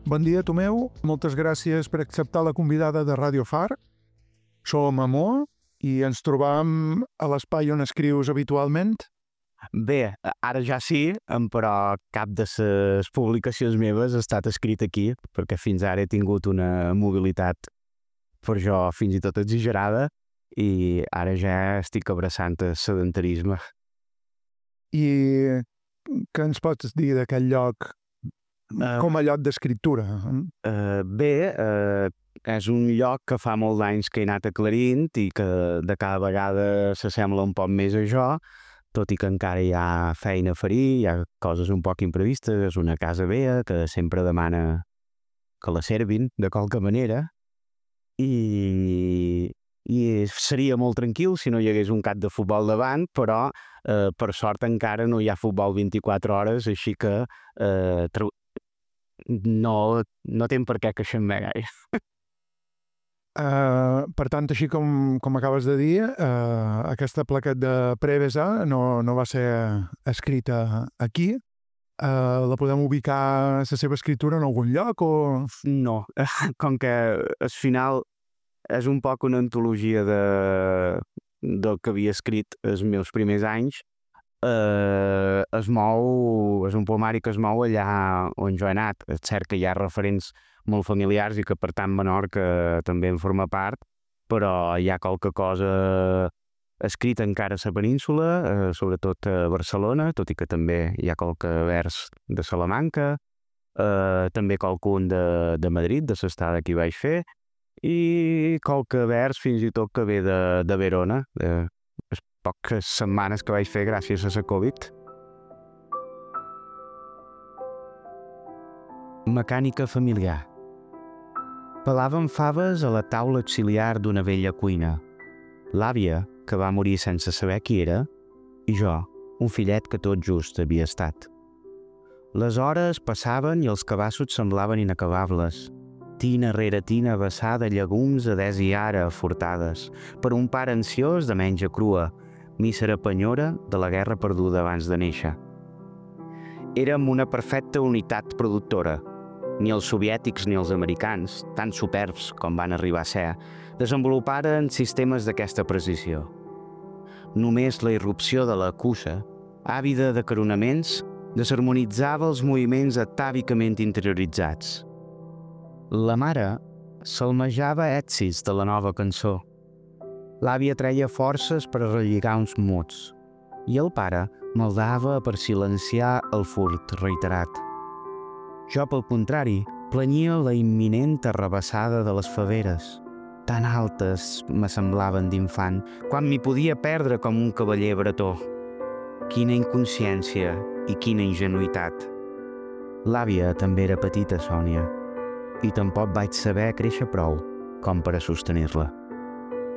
Bon dia, Tomeu. Moltes gràcies per acceptar la convidada de Radio Far. Som Amor i ens trobam a l'espai on escrius habitualment. Bé, ara ja sí, però cap de les publicacions meves ha estat escrit aquí, perquè fins ara he tingut una mobilitat per jo fins i tot exagerada i ara ja estic abraçant el sedentarisme. I què ens pots dir d'aquest lloc com a lloc d'escriptura? Bé, és un lloc que fa molts anys que he anat aclarint i que de cada vegada s'assembla un poc més a jo, tot i que encara hi ha feina a fer, hi ha coses un poc imprevistes, és una casa vella que sempre demana que la servin de qualque manera i seria molt tranquil si no hi hagués un camp de futbol davant, però per sort encara no hi ha futbol 24 hores, així que no tem per què queixar-me gaire. Per tant, així com acabes de dir, aquesta plaqueta de Prevesa no va ser escrita aquí. La podem ubicar, la seva escriptura, en algun lloc? No, com que al final és un poc una antologia del que havia escrit els meus primers anys, és un poemari que es mou allà on jo he anat. És cert que hi ha referents molt familiars i que per tant Menorca també en forma part, però hi ha qualque cosa escrita encara a la península, sobretot a Barcelona, tot i que també hi ha qualque vers de Salamanca, també qualcun de Madrid, de l'estada que hi vaig fer, i qualque vers fins i tot que ve de Verona, de les poques setmanes que vaig fer gràcies a la Covid. Mecànica familiar. Pelàvem faves a la taula auxiliar d'una vella cuina. L'àvia, que va morir sense saber qui era, i jo, un fillet que tot just havia estat. Les hores passaven i els cabassos semblaven inacabables. Tina rere tina vessada llegums a des i ara furtades, per un pare ansiós de menja crua, mísera penyora de la guerra perduda abans de néixer. Érem una perfecta unitat productora. Ni els soviètics ni els americans, tan superbs com van arribar a ser, desenvoluparen sistemes d'aquesta precisió. Només la irrupció de la cuixa, àvida de coronaments, desharmonitzava els moviments atàvicament interioritzats. La mare salmejava èxits de la nova cançó. L'àvia treia forces per relligar uns muts, i el pare maldava per silenciar el furt reiterat. Jo, pel contrari, planyia la imminent arrabassada de les faveres. Tan altes me semblaven d'infant, quan m'hi podia perdre com un cavaller bretó. Quina inconsciència i quina ingenuïtat. L'àvia també era petita, Sònia, i tampoc vaig saber créixer prou com per a sostenir-la.